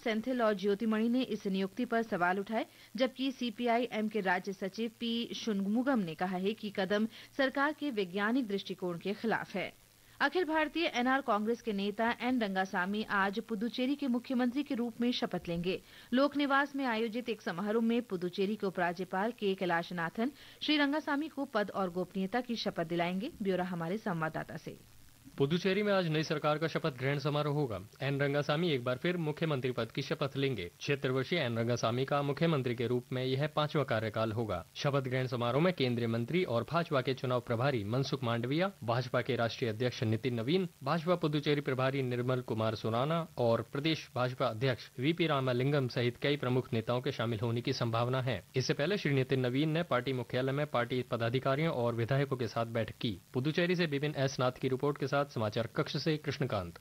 सेंथिल और ज्योतिमणि ने इस नियुक्ति पर सवाल उठाए, जबकि सीपीआई-एम के राज्य सचिव पी शुनमुगम ने कहा है कि कदम सरकार के वैज्ञानिक दृष्टिकोण के खिलाफ है। अखिल भारतीय एनआर कांग्रेस के नेता एन रंगासामी आज पुदुचेरी के मुख्यमंत्री के रूप में शपथ लेंगे। लोक निवास में आयोजित एक समारोह में पुदुचेरी के उपराज्यपाल के कैलाशनाथन श्री रंगासामी को पद और गोपनीयता की शपथ दिलाएंगे। ब्यौरा हमारे संवाददाता से। पुदुचेरी में आज नई सरकार का शपथ ग्रहण समारोह होगा। एन रंगासामी एक बार फिर मुख्यमंत्री पद की शपथ लेंगे। 76 वर्षीय एन रंगासामी का मुख्यमंत्री के रूप में यह 5वां कार्यकाल होगा। शपथ ग्रहण समारोह में केंद्रीय मंत्री और भाजपा के चुनाव प्रभारी मनसुख मांडविया, भाजपा के राष्ट्रीय अध्यक्ष नितिन नवीन, भाजपा पुदुचेरी प्रभारी निर्मल कुमार सुराना और प्रदेश भाजपा अध्यक्ष वीपी रामालिंगम सहित कई प्रमुख नेताओं के शामिल होने की संभावना है। इससे पहले श्री नितिन नवीन ने पार्टी मुख्यालय में पार्टी पदाधिकारियों और विधायकों के साथ बैठक की। पुदुचेरी से विपिन एस नाथ की रिपोर्ट के साथ समाचार कक्ष से कृष्णकांत।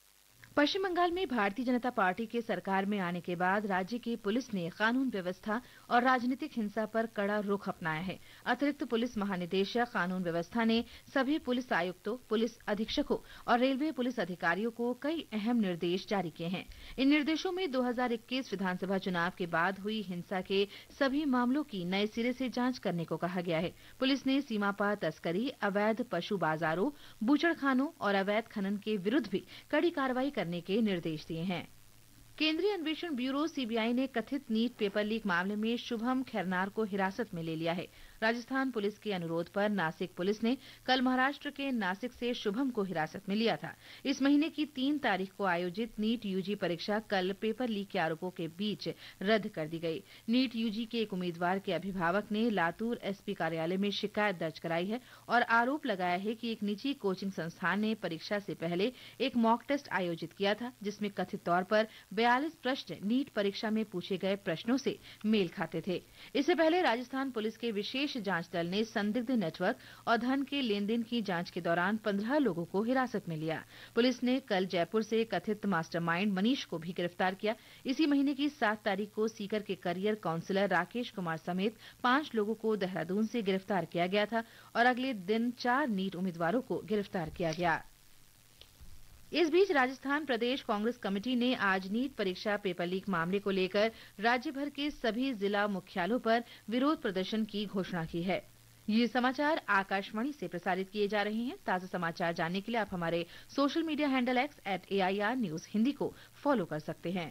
पश्चिम बंगाल में भारतीय जनता पार्टी के सरकार में आने के बाद राज्य की पुलिस ने कानून व्यवस्था और राजनीतिक हिंसा पर कड़ा रुख अपनाया है। अतिरिक्त पुलिस महानिदेशक कानून व्यवस्था ने सभी पुलिस आयुक्तों, पुलिस अधीक्षकों और रेलवे पुलिस अधिकारियों को कई अहम निर्देश जारी किए हैं। इन निर्देशों में 2021 विधानसभा चुनाव के बाद हुई हिंसा के सभी मामलों की नए सिरे से जांच करने को कहा गया है। पुलिस ने सीमा पार तस्करी, अवैध पशु बाजारों, बूचड़खानों और अवैध खनन के विरुद्ध भी कड़ी कार्रवाई करने के निर्देश दिए हैं। केंद्रीय अन्वेषण ब्यूरो सीबीआई ने कथित नीट पेपर लीक मामले में शुभम खैरनार को हिरासत में ले लिया है। राजस्थान पुलिस के अनुरोध पर नासिक पुलिस ने कल महाराष्ट्र के नासिक से शुभम को हिरासत में लिया था। इस महीने की 3 तारीख को आयोजित नीट यूजी परीक्षा कल पेपर लीक के आरोपों के बीच रद्द कर दी गई। नीट यूजी के एक उम्मीदवार के अभिभावक ने लातूर एसपी कार्यालय में शिकायत दर्ज कराई है और आरोप लगाया है कि एक निजी कोचिंग संस्थान ने परीक्षा से पहले एक मॉक टेस्ट आयोजित किया था, जिसमें कथित तौर पर 42 प्रश्न नीट परीक्षा में पूछे गए प्रश्नों से मेल खाते थे। इससे पहले राजस्थान पुलिस के विशेष जांच दल ने संदिग्ध नेटवर्क और धन के लेन देन की जांच के दौरान 15 लोगों को हिरासत में लिया। पुलिस ने कल जयपुर से कथित मास्टरमाइंड मनीष को भी गिरफ्तार किया। इसी महीने की 7 तारीख को सीकर के करियर काउंसलर राकेश कुमार समेत 5 लोगों को देहरादून से गिरफ्तार किया गया था और अगले दिन 4 नीट उम्मीदवारों को गिरफ्तार किया गया। इस बीच राजस्थान प्रदेश कांग्रेस कमेटी ने आज नीट परीक्षा पेपर लीक मामले को लेकर राज्य भर के सभी जिला मुख्यालयों पर विरोध प्रदर्शन की घोषणा की है। ये समाचार आकाशवाणी से प्रसारित किए जा रहे हैं। ताजा समाचार जानने के लिए आप हमारे social media handle @AIR news Hindi को फॉलो कर सकते हैं।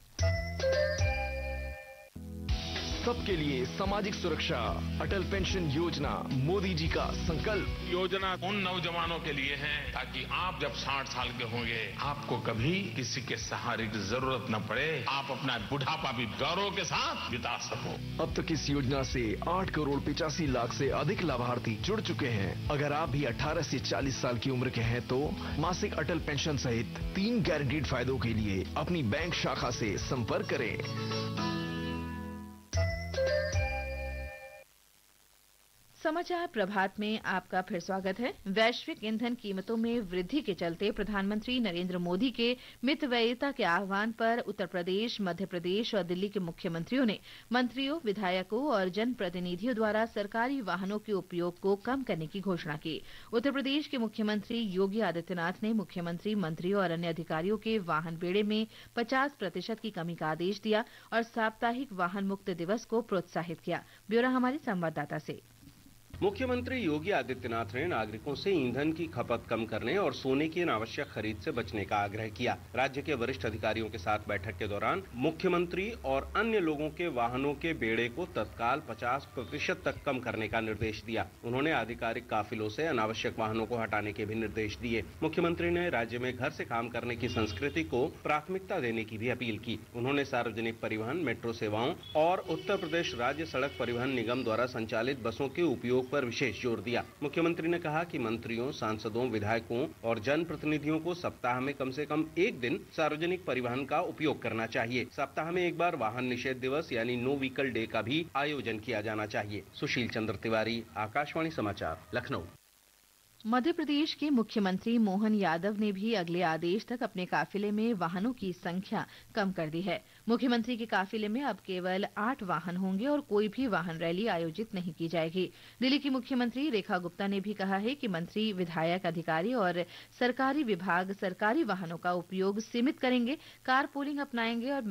सबके लिए सामाजिक सुरक्षा, अटल पेंशन योजना मोदी जी का संकल्प। योजना उन नौजवानों के लिए है ताकि आप जब 60 साल के होंगे आपको कभी किसी के सहारे की जरूरत न पड़े, आप अपना बुढ़ापा भी गौरव के साथ बिता सको। अब तक इस योजना से 8 करोड़ 85 लाख से अधिक लाभार्थी जुड़ चुके हैं। अगर आप भी 18 से 40 साल की उम्र के हैं तो मासिक अटल पेंशन सहित 3 गारंटीड फायदों के लिए अपनी बैंक शाखा से संपर्क करें। समाचार प्रभात में आपका फिर स्वागत है। वैश्विक ईंधन कीमतों में वृद्धि के चलते प्रधानमंत्री नरेंद्र मोदी के मितव्ययिता के आह्वान पर उत्तर प्रदेश, मध्य प्रदेश और दिल्ली के मुख्यमंत्रियों ने मंत्रियों, विधायकों और जनप्रतिनिधियों द्वारा सरकारी वाहनों के उपयोग को कम करने की घोषणा की। उत्तर प्रदेश के मुख्यमंत्री योगी आदित्यनाथ ने मुख्यमंत्री, मंत्रियों और अन्य अधिकारियों के वाहन बेड़े में 50% की कमी का आदेश दिया और साप्ताहिक वाहन मुक्त दिवस को प्रोत्साहित किया। ब्यौरा हमारे संवाददाता से। मुख्यमंत्री योगी आदित्यनाथ ने नागरिकों से ईंधन की खपत कम करने और सोने की अनावश्यक खरीद से बचने का आग्रह किया। राज्य के वरिष्ठ अधिकारियों के साथ बैठक के दौरान मुख्यमंत्री और अन्य लोगों के वाहनों के बेड़े को तत्काल 50% तक कम करने का निर्देश दिया। उन्होंने आधिकारिक काफिलों से अनावश्यक वाहनों को हटाने के भी निर्देश दिए। मुख्यमंत्री ने राज्य में घर से काम करने की संस्कृति को प्राथमिकता देने की भी अपील की। उन्होंने सार्वजनिक परिवहन, मेट्रो सेवाओं और उत्तर प्रदेश राज्य सड़क परिवहन निगम द्वारा संचालित बसों के उपयोग पर विशेष जोर दिया। मुख्यमंत्री ने कहा कि मंत्रियों, सांसदों, विधायकों और जनप्रतिनिधियों को सप्ताह में कम से कम एक दिन सार्वजनिक परिवहन का उपयोग करना चाहिए। सप्ताह में एक बार वाहन निषेध दिवस यानी नो व्हीकल डे का भी आयोजन किया जाना चाहिए। सुशील चंद्र तिवारी, आकाशवाणी समाचार, लखनऊ। मध्य प्रदेश के मुख्यमंत्री मोहन यादव ने भी अगले आदेश तक अपने काफिले में वाहनों की संख्या कम कर दी है। मुख्यमंत्री के काफिले में अब केवल 8 वाहन होंगे और कोई भी वाहन रैली आयोजित नहीं की जाएगी। दिल्ली की मुख्यमंत्री रेखा गुप्ता ने भी कहा है कि मंत्री, विधायक, अधिकारी और सरकारी विभाग सरकारी वाहनों का उपयोग सीमित करेंगे, कार पूलिंग अपनाएंगे और